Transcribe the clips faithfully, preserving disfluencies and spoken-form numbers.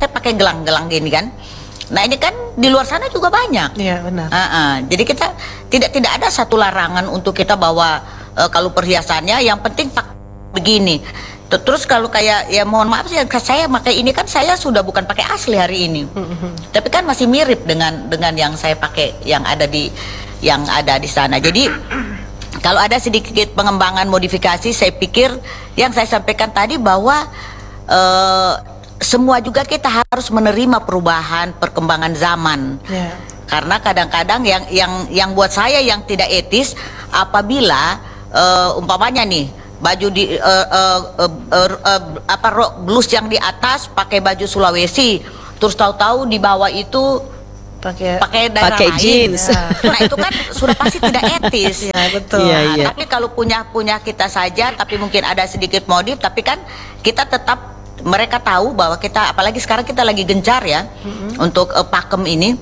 saya pakai gelang-gelang gini kan. Nah ini kan di luar sana juga banyak. Iya benar. Uh -uh. Jadi kita tidak tidak ada satu larangan untuk kita bawa uh, kalau perhiasannya, yang penting pak begini. Terus kalau kayak ya mohon maaf sih, saya pakai ini kan saya sudah bukan pakai asli hari ini, mm-hmm. tapi kan masih mirip dengan dengan yang saya pakai yang ada di yang ada di sana. Jadi kalau ada sedikit pengembangan modifikasi, saya pikir yang saya sampaikan tadi bahwa uh, semua juga kita harus menerima perubahan perkembangan zaman. Yeah. Karena kadang-kadang yang yang yang buat saya yang tidak etis apabila uh, umpamanya nih baju di uh, uh, uh, uh, uh, apa rok blus yang di atas pakai baju Sulawesi, terus tahu-tahu di bawah itu pakai pakai pakai jeans. Ya. Nah itu kan sudah pasti tidak etis. Ya betul. Ya, Nah, ya. Tapi kalau punya punya kita saja, tapi mungkin ada sedikit modif, tapi kan kita tetap mereka tahu bahwa kita, apalagi sekarang kita lagi gencar ya mm-hmm. untuk uh, pakem ini,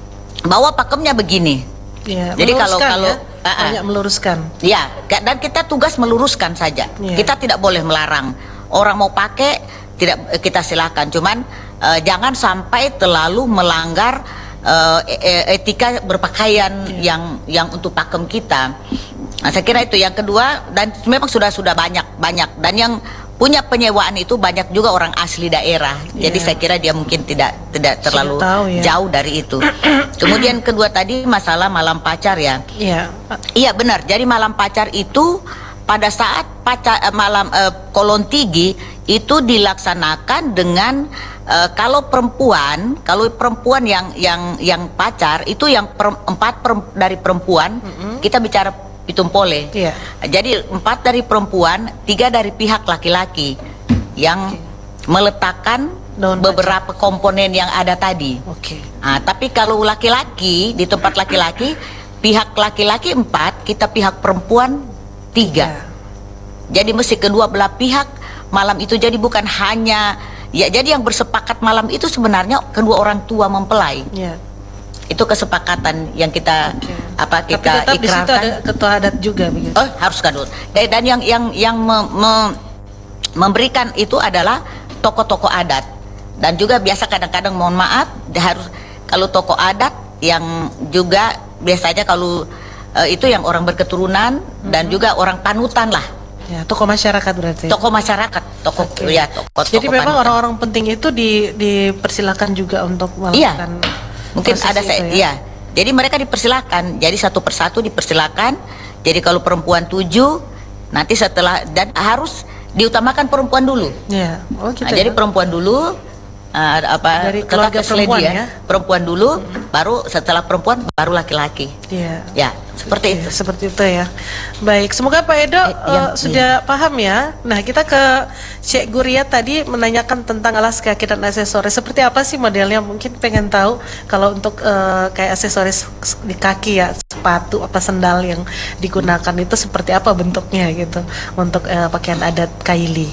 bahwa pakemnya begini. Ya, jadi kalau kalau ya? uh, banyak meluruskan. Ya, dan kita tugas meluruskan saja. Ya. Kita tidak boleh melarang. Orang mau pakai tidak kita silakan. Cuman uh, jangan sampai terlalu melanggar uh, etika berpakaian ya. yang yang untuk pakem kita. Nah, saya kira itu yang kedua, dan memang sudah sudah banyak banyak dan yang punya penyewaan itu banyak juga orang asli daerah. Yeah. Jadi saya kira dia mungkin tidak tidak terlalu tahu, ya. jauh dari itu. Kemudian kedua tadi masalah malam pacar ya. Iya. Yeah. Iya benar. Jadi malam pacar itu pada saat pacar malam eh, Kolon Tigi itu dilaksanakan dengan eh, kalau perempuan, kalau perempuan yang yang yang pacar itu yang per, empat per, dari perempuan, mm-hmm. kita bicara Pitumpole. Yeah. Jadi empat dari perempuan, tiga dari pihak laki-laki yang okay. meletakkan Daun beberapa baca. komponen yang ada tadi. Oke. Okay. Nah, tapi kalau laki-laki di tempat laki-laki, pihak laki-laki empat, kita pihak perempuan tiga. Yeah. Jadi mesti kedua belah pihak malam itu. Jadi bukan hanya ya. Jadi yang bersepakat malam itu sebenarnya kedua orang tua mempelai. Yeah. Itu kesepakatan yang kita okay. apa kita Tapi tetap ikrarkan. Di situ ada ketua adat juga begitu. Oh, harus kadut. Dan, dan yang yang yang me, me, memberikan itu adalah tokoh-tokoh adat. Dan juga biasa kadang-kadang mohon maaf harus kalau tokoh adat yang juga biasanya kalau uh, itu yang orang berketurunan mm-hmm. dan juga orang panutan lah. Ya, tokoh masyarakat berarti. Tokoh masyarakat, tokoh okay. ya tokoh. Jadi tokoh memang panutan. orang-orang penting itu di dipersilakan juga untuk melakukan. Iya. Mungkin ada saya, ya. ya. Jadi mereka dipersilakan. Jadi satu persatu dipersilakan. Jadi kalau perempuan tujuh, nanti setelah dan harus diutamakan perempuan dulu. Ya. Oh, gitu nah, ya. Jadi perempuan dulu, uh, apa? Dari keluarga perempuan ya. Perempuan dulu, hmm. baru setelah perempuan baru laki-laki. Iya. Ya, seperti ya, itu. Seperti itu ya. Baik, semoga Pak Edo eh, uh, sudah iya. paham ya. Nah, kita ke Cik Guria tadi menanyakan tentang alas kaki dan aksesoris. Seperti apa sih modelnya? Mungkin pengen tahu kalau untuk uh, kayak aksesoris di kaki ya, sepatu apa sendal yang digunakan itu seperti apa bentuknya gitu untuk uh, pakaian adat Kaili.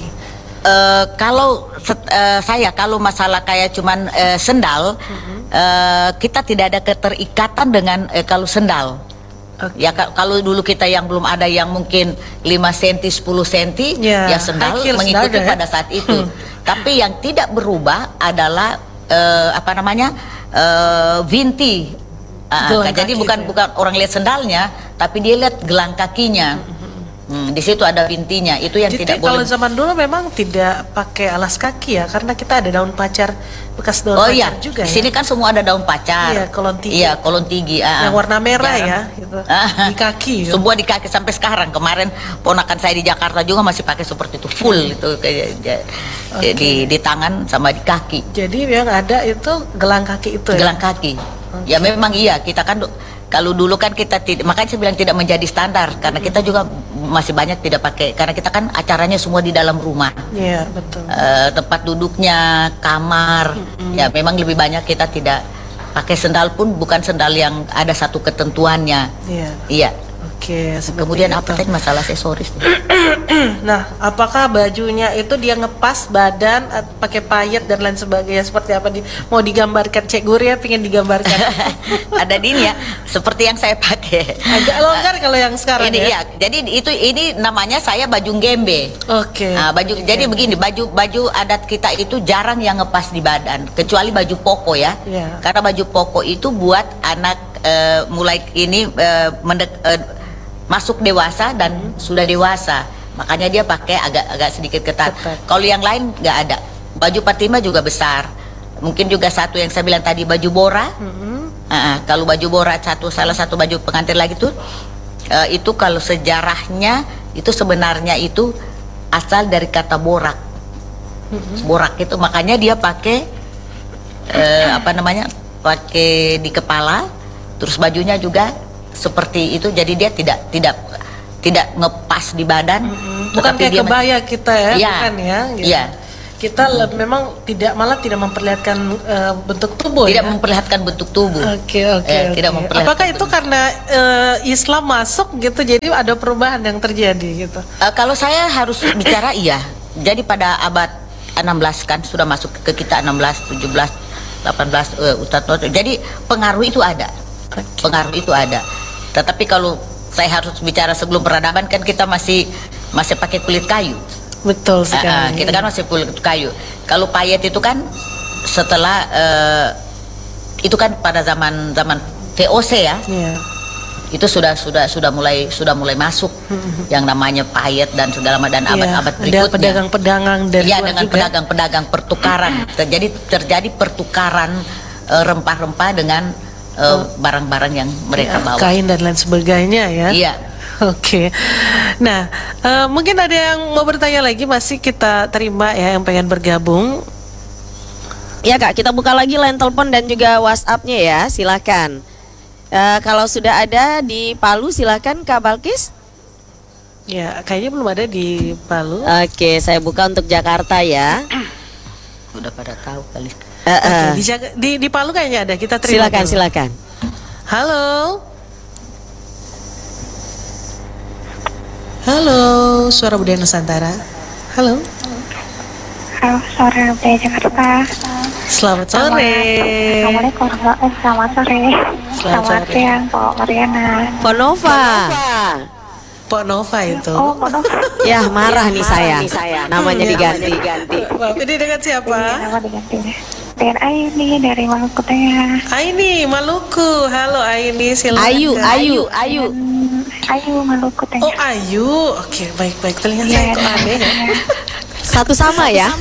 Uh, kalau set, uh, saya kalau masalah kayak cuman uh, sendal, mm-hmm. uh, kita tidak ada keterikatan dengan uh, kalau sendal. Okay. Ya kalau dulu kita yang belum ada yang mungkin lima senti, sepuluh senti, yeah. ya sendal mengikuti sendal, pada ya? saat itu. Hmm. Tapi yang tidak berubah adalah uh, apa namanya uh, vinti. Uh, jadi bukan itu. bukan orang lihat sendalnya, tapi dia lihat gelang kakinya. Hmm. Hmm, di situ ada bintinya, itu yang Jadi tidak kalau boleh. zaman dulu memang tidak pakai alas kaki ya, karena kita ada daun pacar, bekas daun oh, pacar iya. juga. Di ya? sini kan semua ada daun pacar. Iya, kolon tigi. Iya, kolon tigi. Yang warna merah Jarang. ya, gitu. Di kaki. Gitu. Semua di kaki sampai sekarang. Kemarin ponakan saya di Jakarta juga masih pakai seperti itu, full itu kayak okay. di di tangan sama di kaki. Jadi yang ada itu gelang kaki itu. Gelang ya? kaki. Okay. Ya memang iya, kita kan kalau dulu kan kita tidak, makanya saya bilang tidak menjadi standar karena mm-hmm. kita juga masih banyak tidak pakai karena kita kan acaranya semua di dalam rumah. Iya, yeah, betul. Uh, tempat duduknya, kamar. Mm-hmm. Ya memang lebih banyak kita tidak pakai sendal pun bukan sendal yang ada satu ketentuannya. Iya. Iya. Oke, seperti Kemudian itu. apa tadi masalah aksesoris? Nah, apakah bajunya itu dia ngepas badan at- pakai payet dan lain sebagainya, seperti apa di, mau digambarkan Cek Guria pengen digambarkan? Ada din ya, seperti yang saya pakai. Agak longgar kalau yang sekarang Ini ya. ya, jadi itu ini namanya saya baju gembe. Oke. Nah, baju jadi begini, baju baju adat kita itu jarang yang ngepas di badan, kecuali baju poko ya. Iya. Karena baju poko itu buat anak eh, mulai ini eh, mendek, eh, masuk dewasa dan Hmm. sudah dewasa. Makanya dia pakai agak agak sedikit ketat. Ketat. Kalau yang lain nggak ada. Baju patima juga besar. Mungkin juga satu yang saya bilang tadi baju bora. Mm-mm. Ah, kalau baju bora satu salah satu baju pengantin lagi tuh eh, itu kalau sejarahnya itu sebenarnya itu asal dari kata borak. Borak itu makanya dia pakai eh, apa namanya? Pakai di kepala, terus bajunya juga seperti itu, jadi dia tidak tidak tidak ngepas di badan. Bukan tetapi kayak dia kebaya kita ya, Iya. bukan ya? gitu. Iya. Kita le- memang tidak malah tidak memperlihatkan eh, bentuk tubuh tidak ya. memperlihatkan bentuk tubuh. Oke oke. Eh, oke. tidak memperlihatkan Apakah itu bentuk. karena eh, Islam masuk gitu, jadi ada perubahan yang terjadi gitu? Eh, kalau saya harus bicara iya. Jadi pada abad enam belas kan sudah masuk ke kita enam belas, tujuh belas, delapan belas uh, Ustadz Nur. Jadi pengaruh itu ada. Pengaruh itu ada. Tetapi kalau saya harus bicara sebelum peradaban kan kita masih masih pakai kulit kayu. Betul Ah, ah, sekali. kita kan masih kulit kayu. Kalau payet itu kan setelah eh, itu kan pada zaman zaman V O C ya. Iya. Itu sudah sudah sudah mulai sudah mulai masuk yang namanya payet dan segala macam dan Iya, abad-abad ada berikutnya. pedagang-pedagang dari Ya luar dengan juga. pedagang-pedagang pertukaran terjadi terjadi pertukaran eh, rempah-rempah dengan eh, barang-barang yang mereka Ya, bawa. kain dan lain sebagainya ya. Iya. Oke. Nah, eh, mungkin ada yang mau bertanya lagi, masih kita terima ya yang pengen bergabung. Ya Kak, kita buka lagi line telepon dan juga WhatsApp-nya ya, silakan. Eh, kalau sudah ada di Palu, silakan Kak Balkis. Ya, kayaknya belum ada di Palu. Oke, saya buka untuk Jakarta ya. Udah pada tahu kali. Eh, Oke, eh, di, Jaga- di di Palu kayaknya ada. Kita terima. silakan, dulu. silakan. Halo. Halo, suara budaya Nusantara. Halo. Halo, sore dari Jakarta. Selamat sore. Assalamualaikum. Eh, Selamat sore. Selamat sore. siang, Pak Mariana. Ponova. Pak Nova itu. Oh, Pondok. Ya, marah nih saya. Namanya diganti. Maaf, ini dengan siapa? Nama diganti. Dengan Aini dari Maluku Tengah. Aini, Maluku. Halo Aini, silakan. Ayu, Ayu, Ayu. Hmm, Ayu Maluku Oh, Tengah. Ayu. Oke, baik-baik. Telinga Iya, saya kok aneh ya. Satu sama ya.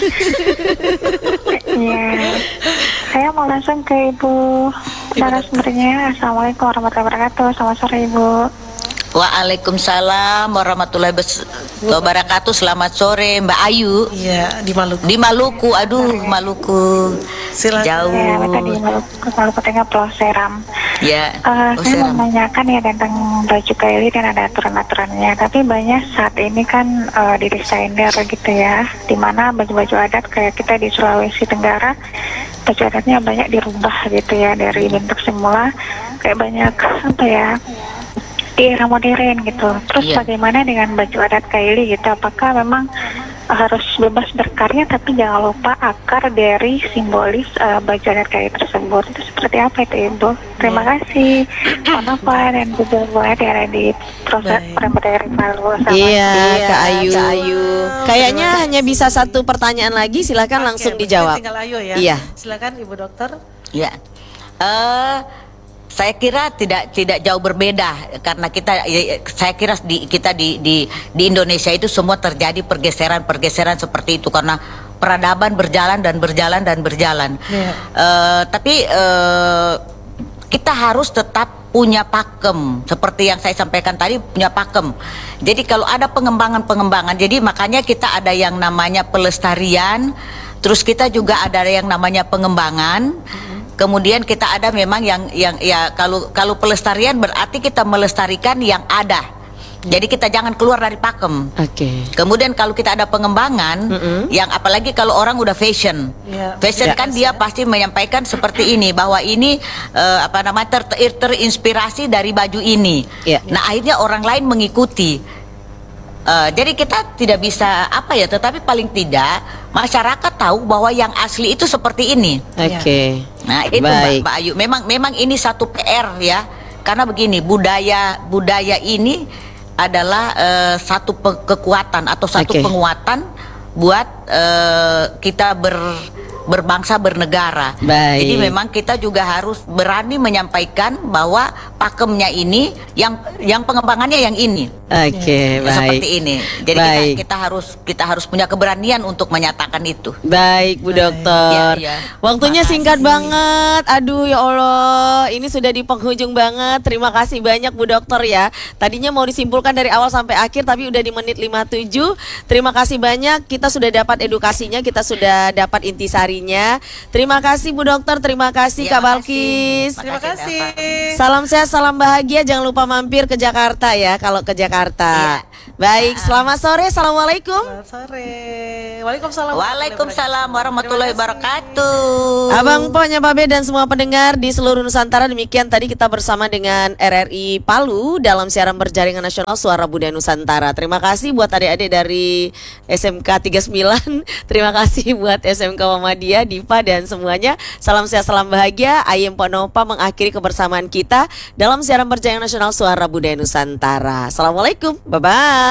Iya. Saya mau langsung ke Ibu narasumbernya. Assalamualaikum warahmatullahi wabarakatuh. Selamat sore, Ibu. Waalaikumsalam warahmatullahi bes- wabarakatuh. Selamat sore Mbak Ayu Iya, di Maluku. di Maluku. Aduh, Maluku. Silakan. Jauh. Ya, tadi Maluku, Maluku Tengah, Pulau Seram. Ya. Eh, Oh, saya mau Seram. menanyakan ya tentang baju kaili dan ada aturan-aturannya. Tapi banyak saat ini kan eh, di desainer gitu ya, dimana baju-baju adat kayak kita di Sulawesi Tenggara, baju adatnya banyak dirubah gitu ya dari bentuk semula, kayak banyak apa ya di era modern gitu. Terus Iya. bagaimana dengan baju adat kaili gitu? Apakah memang harus bebas berkarya tapi jangan lupa akar dari simbolis eh, baju adat kaili tersebut? Itu seperti apa itu Ibu? Terima kasih. Kenapa dan juga buat ada di proses Baik. perempuan dari Palu. Sama Iya, Kak Ayu. Kayaknya hanya bisa satu pertanyaan lagi, silakan Oke, langsung berarti dijawab. Tinggal Ayu ya. Iya. Silakan Ibu Dokter. Ya, eh saya kira tidak tidak jauh berbeda karena kita, ya, saya kira di kita di di di Indonesia itu semua terjadi pergeseran-pergeseran seperti itu karena peradaban berjalan dan berjalan dan berjalan. Iya. Eh, tapi eh, kita harus tetap punya pakem seperti yang saya sampaikan tadi, punya pakem. Jadi kalau ada pengembangan-pengembangan, jadi makanya kita ada yang namanya pelestarian, terus kita juga ada yang namanya pengembangan. Kemudian kita ada memang yang yang ya kalau kalau pelestarian berarti kita melestarikan yang ada. Jadi kita jangan keluar dari pakem. Oke. Okay. Kemudian kalau kita ada pengembangan, mm-hmm. yang apalagi kalau orang udah fashion, yeah. fashion yeah. kan dia pasti menyampaikan seperti ini bahwa ini uh, apa namanya ter- ter- terinspirasi dari baju ini. Yeah. Nah akhirnya orang lain mengikuti. Uh, jadi kita tidak bisa apa ya, tetapi paling tidak masyarakat tahu bahwa yang asli itu seperti ini. Oke. Okay. Nah itu Mbak, Mbak Ayu, memang memang ini satu P R ya, karena begini budaya budaya ini adalah uh, satu pe- kekuatan atau satu okay. penguatan buat uh, kita ber berbangsa bernegara. Baik. Jadi memang kita juga harus berani menyampaikan bahwa pakemnya ini yang yang pengembangannya yang ini. Oke, okay, ya, baik. Seperti ini. Jadi baik. kita kita harus kita harus punya keberanian untuk menyatakan itu. Baik, Bu Dokter. Ya, ya. Waktunya Makasih. singkat banget. Aduh ya Allah, ini sudah di penghujung banget. Terima kasih banyak Bu Dokter ya. Tadinya mau disimpulkan dari awal sampai akhir tapi udah di menit lima puluh tujuh. Terima kasih banyak. Kita sudah dapat edukasinya, kita sudah dapat intisari. Terima kasih Bu Dokter, terima kasih ya, Kak Balkis. Terima kasih. Salam sehat, salam bahagia. Jangan lupa mampir ke Jakarta ya kalau ke Jakarta. Ya. Baik, selamat sore. Assalamualaikum. Selamat sore. Waalaikumsalam. Waalaikumsalam warahmatullahi wabarakatuh. Abang Po, Nya Babe dan semua pendengar di seluruh Nusantara, demikian tadi kita bersama dengan R R I Palu dalam siaran berjaringan nasional Suara Budaya Nusantara. Terima kasih buat adik-adik dari S M K tiga puluh sembilan. Terima kasih buat S M K Muhammadiyah, Diva dan semuanya. Salam sehat, salam bahagia. Ayem Ponopa mengakhiri kebersamaan kita dalam siaran berjaringan nasional Suara Budaya Nusantara. Assalamualaikum. Bye-bye.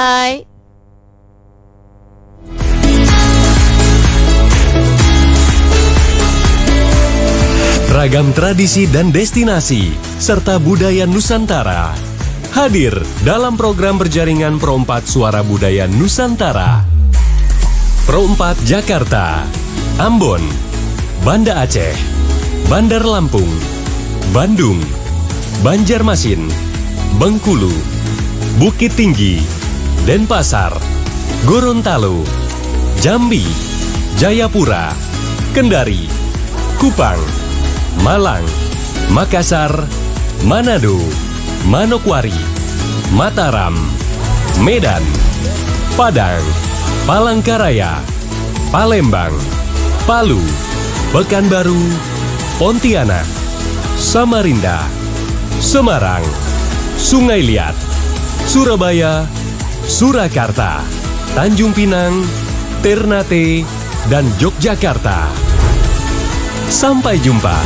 Ragam tradisi dan destinasi serta budaya Nusantara hadir dalam program berjaringan Pro empat Suara Budaya Nusantara. Pro empat Jakarta, Ambon, Banda Aceh, Bandar Lampung, Bandung, Banjarmasin, Bengkulu, Bukit Tinggi, Denpasar, Gorontalo, Jambi, Jayapura, Kendari, Kupang, Malang, Makassar, Manado, Manokwari, Mataram, Medan, Padang, Palangkaraya, Palembang, Palu, Pekanbaru, Pontianak, Samarinda, Semarang, Sungai Liat, Surabaya, Surakarta, Tanjung Pinang, Ternate, dan Yogyakarta. Sampai jumpa.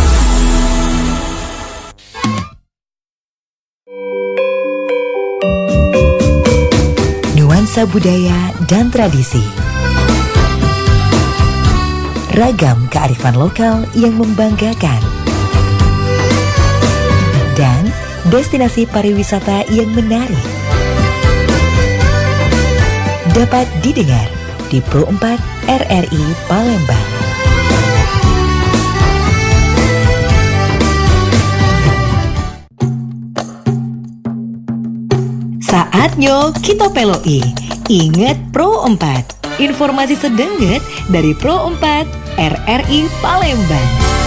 Nuansa budaya dan tradisi. Ragam kearifan lokal yang membanggakan. Dan destinasi pariwisata yang menarik. Dapat didengar di Pro empat R R I Palembang. Saatnya kita peloi. Ingat Pro empat. Informasi sedenget dari Pro empat R R I Palembang.